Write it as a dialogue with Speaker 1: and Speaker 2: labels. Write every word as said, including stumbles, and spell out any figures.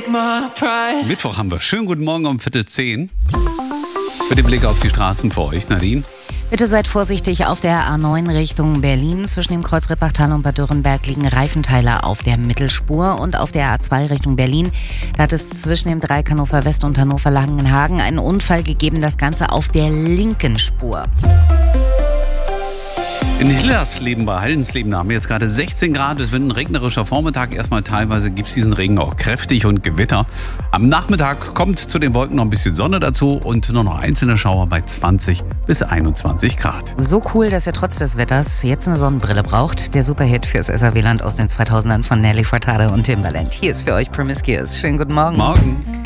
Speaker 1: Mittwoch haben wir. Schönen guten Morgen um Viertel zehn. Für den Blick auf die Straßen für euch, Nadine.
Speaker 2: Bitte seid vorsichtig auf der A neun Richtung Berlin. Zwischen dem Kreuz Rippachtal und Bad Dürrenberg liegen Reifenteile auf der Mittelspur. Und auf der A zwei Richtung Berlin, da hat es zwischen dem Dreieck Hannover West und Hannover Langenhagen einen Unfall gegeben. Das Ganze auf der linken Spur.
Speaker 1: In Hillersleben bei Haldensleben haben wir jetzt gerade sechzehn Grad. Es wird ein regnerischer Vormittag. Erstmal teilweise gibt es diesen Regen auch kräftig und Gewitter. Am Nachmittag kommt zu den Wolken noch ein bisschen Sonne dazu und nur noch einzelne Schauer bei zwanzig bis einundzwanzig Grad.
Speaker 2: So cool, dass ihr trotz des Wetters jetzt eine Sonnenbrille braucht. Der Superhit fürs S R W-Land aus den zweitausendern von Nelly Furtado und Timbaland. Hier ist für euch Promiscuous. Schönen guten Morgen.
Speaker 1: Morgen.